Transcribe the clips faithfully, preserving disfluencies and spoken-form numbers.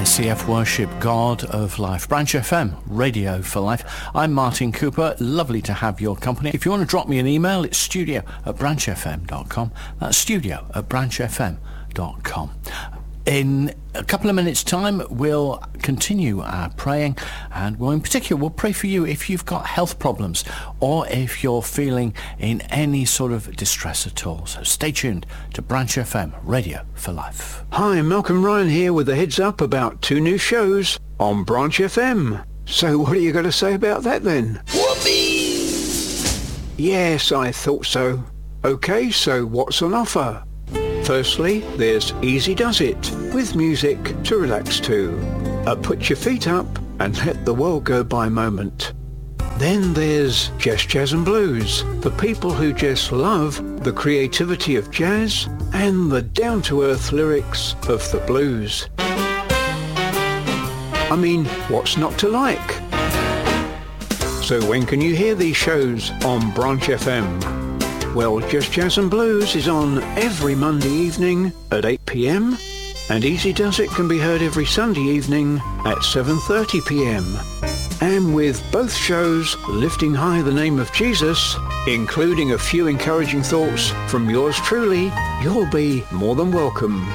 I C F Worship, God of Life, Branch F M, Radio for Life. I'm Martin Cooper. Lovely to have your company. If you want to drop me an email, it's studio at branch f m dot com. That's studio at branch f m dot com. In a couple of minutes' time, we'll continue our praying, and well, in particular, we'll pray for you if you've got health problems or if you're feeling in any sort of distress at all. So stay tuned to Branch F M, Radio for Life. Hi, Malcolm Ryan here with a heads up about two new shows on Branch F M. So what are you going to say about that then? Whoopee! Yes, I thought so. Okay, so what's on offer? Firstly, there's Easy Does It, with music to relax to. A put your feet up and let the world go by moment. Then there's Just Jazz and Blues, for people who just love the creativity of jazz and the down-to-earth lyrics of the blues. I mean, what's not to like? So when can you hear these shows on Branch F M? Well, Just Jazz and Blues is on every Monday evening at eight p m and Easy Does It can be heard every Sunday evening at seven thirty p m. And with both shows lifting high the name of Jesus, including a few encouraging thoughts from yours truly, you'll be more than welcome.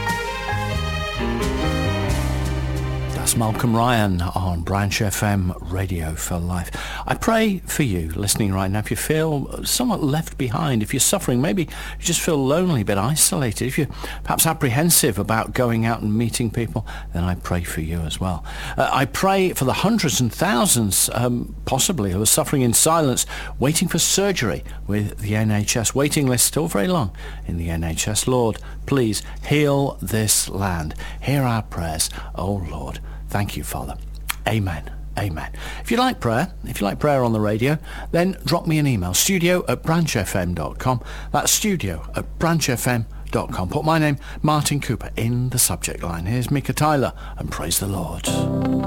Malcolm Ryan on Branch F M, Radio for Life. I pray for you listening right now. If you feel somewhat left behind, if you're suffering, maybe you just feel lonely, a bit isolated, if you're perhaps apprehensive about going out and meeting people, then I pray for you as well. Uh, I pray for the hundreds and thousands, um, possibly, who are suffering in silence, waiting for surgery with the N H S. Waiting list still very long in the N H S. Lord, please heal this land. Hear our prayers, oh Lord. Thank you, Father. Amen. Amen. If you like prayer, if you like prayer on the radio, then drop me an email, studio at branch f m dot com. That's studio at branch f m dot com. Put my name, Martin Cooper, in the subject line. Here's Mika Tyler, and praise the Lord.